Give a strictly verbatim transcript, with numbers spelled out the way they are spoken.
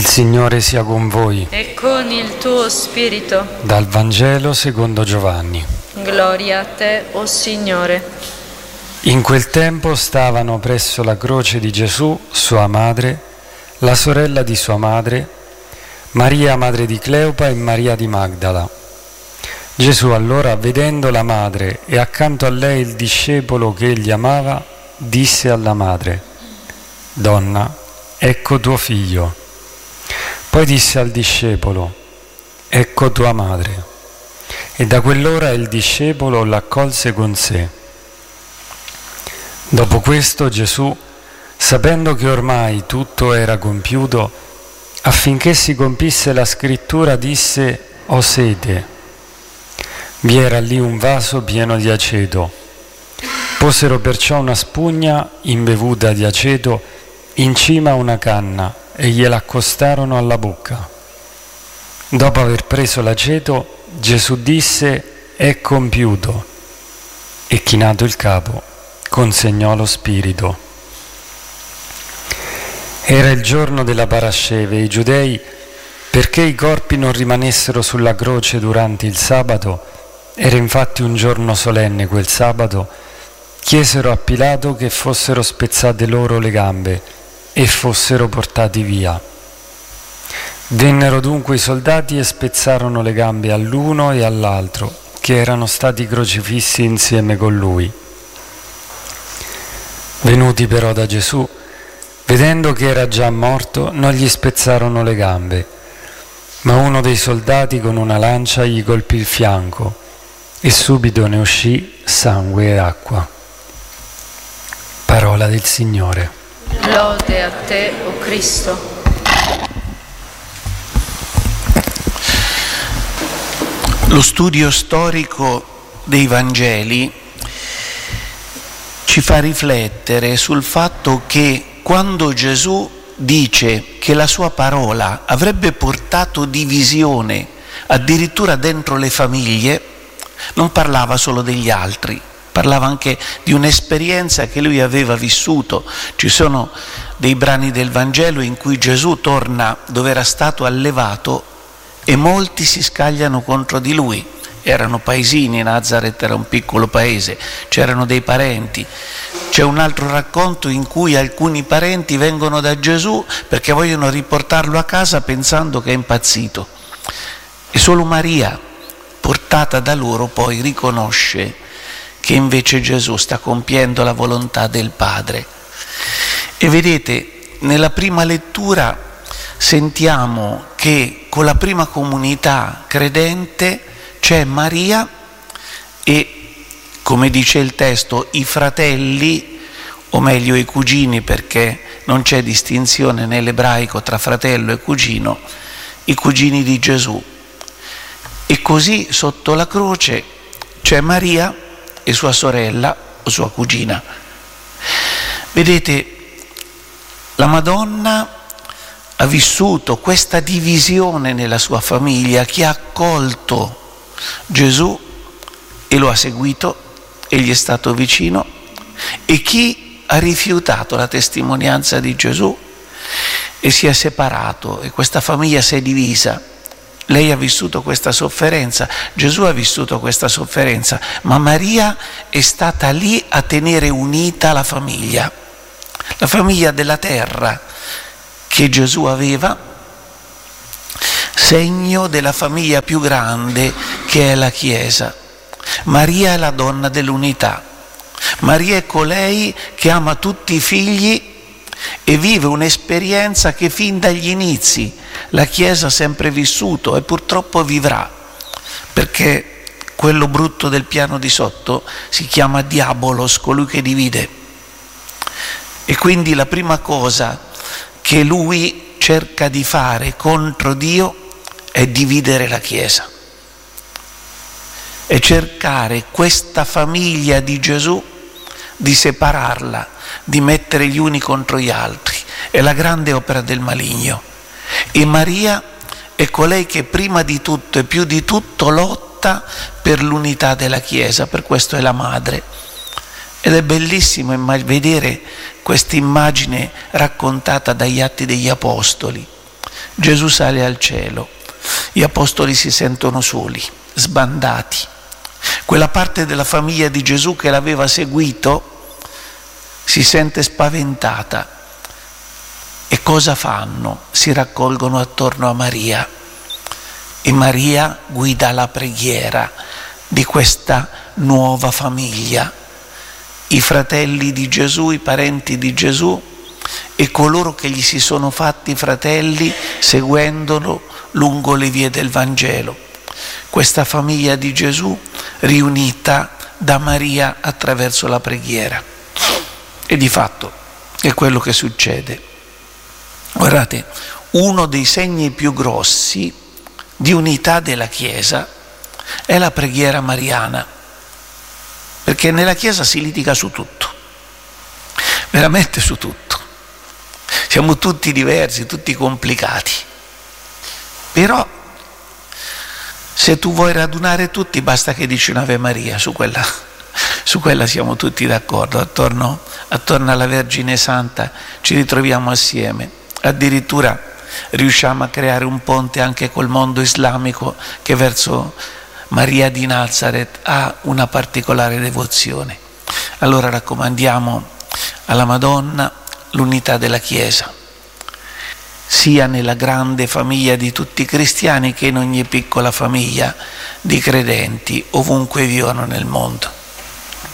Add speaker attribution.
Speaker 1: Il Signore sia con voi.
Speaker 2: E con il tuo spirito.
Speaker 1: Dal Vangelo secondo Giovanni.
Speaker 2: Gloria a te, o Signore.
Speaker 1: In quel tempo stavano presso la croce di Gesù sua madre, la sorella di sua madre, Maria madre di Cleopa e Maria di Magdala. Gesù allora, vedendo la madre e accanto a lei il discepolo che egli amava, disse alla madre: «Donna, ecco tuo figlio». Poi disse al discepolo: «Ecco tua madre». E da quell'ora il discepolo l'accolse con sé. Dopo questo Gesù, sapendo che ormai tutto era compiuto, affinché si compisse la scrittura, disse: «Ho sete». Vi era lì un vaso pieno di aceto. Posero perciò una spugna imbevuta di aceto in cima a una canna e gliela accostarono alla bocca. Dopo aver preso l'aceto, Gesù disse: «È compiuto», e chinato il capo consegnò lo spirito. Era il giorno della Parasceve e i giudei, perché i corpi non rimanessero sulla croce durante il sabato, era infatti un giorno solenne quel sabato, chiesero a Pilato che fossero spezzate loro le gambe e fossero portati via. Vennero dunque i soldati e spezzarono le gambe all'uno e all'altro, che erano stati crocifissi insieme con lui. Venuti però da Gesù, vedendo che era già morto, non gli spezzarono le gambe, ma uno dei soldati con una lancia gli colpì il fianco e subito ne uscì sangue e acqua. Parola del Signore.
Speaker 2: Lode a te, o Cristo.
Speaker 3: Lo studio storico dei Vangeli ci fa riflettere sul fatto che quando Gesù dice che la sua parola avrebbe portato divisione addirittura dentro le famiglie, non parlava solo degli altri, parlava anche di un'esperienza che lui aveva vissuto. Ci sono dei brani del Vangelo in cui Gesù torna dove era stato allevato e molti si scagliano contro di lui. Erano paesini, Nazaret era un piccolo paese, c'erano dei parenti. C'è un altro racconto in cui alcuni parenti vengono da Gesù perché vogliono riportarlo a casa pensando che è impazzito. E solo Maria, portata da loro, poi riconosce che invece Gesù sta compiendo la volontà del Padre. E vedete, nella prima lettura sentiamo che con la prima comunità credente c'è Maria e, come dice il testo, i fratelli, o meglio i cugini, perché non c'è distinzione nell'ebraico tra fratello e cugino, i cugini di Gesù. E così sotto la croce c'è Maria e sua sorella o sua cugina. Vedete, la Madonna ha vissuto questa divisione nella sua famiglia, chi ha accolto Gesù e lo ha seguito e gli è stato vicino, e chi ha rifiutato la testimonianza di Gesù e si è separato, e questa famiglia si è divisa. Lei ha vissuto questa sofferenza, Gesù ha vissuto questa sofferenza, ma Maria è stata lì a tenere unita la famiglia, la famiglia della terra che Gesù aveva, segno della famiglia più grande che è la Chiesa. Maria è la donna dell'unità. Maria è colei che ama tutti i figli e vive un'esperienza che fin dagli inizi la Chiesa ha sempre vissuto e purtroppo vivrà, perché quello brutto del piano di sotto si chiama diabolos, colui che divide. E quindi la prima cosa che lui cerca di fare contro Dio è dividere la Chiesa, è cercare questa famiglia di Gesù di separarla, di mettere gli uni contro gli altri. È la grande opera del maligno. E Maria è colei che prima di tutto e più di tutto lotta per l'unità della Chiesa, per questo è la madre. Ed è bellissimo vedere questa immagine raccontata dagli Atti degli Apostoli. Gesù sale al cielo, gli apostoli si sentono soli, sbandati. Quella parte della famiglia di Gesù che l'aveva seguito si sente spaventata. E cosa fanno? Si raccolgono attorno a Maria e Maria guida la preghiera di questa nuova famiglia. I fratelli di Gesù, i parenti di Gesù e coloro che gli si sono fatti fratelli seguendolo lungo le vie del Vangelo. Questa famiglia di Gesù riunita da Maria attraverso la preghiera. E di fatto è quello che succede. Guardate, uno dei segni più grossi di unità della Chiesa è la preghiera mariana, perché nella Chiesa si litiga su tutto, veramente su tutto. Siamo tutti diversi, tutti complicati, però se tu vuoi radunare tutti basta che dici un'Ave Maria, su quella, su quella siamo tutti d'accordo, attorno, attorno alla Vergine Santa ci ritroviamo assieme, addirittura riusciamo a creare un ponte anche col mondo islamico che verso Maria di Nazareth ha una particolare devozione. Allora raccomandiamo alla Madonna l'unità della Chiesa, sia nella grande famiglia di tutti i cristiani che in ogni piccola famiglia di credenti ovunque vivono nel mondo.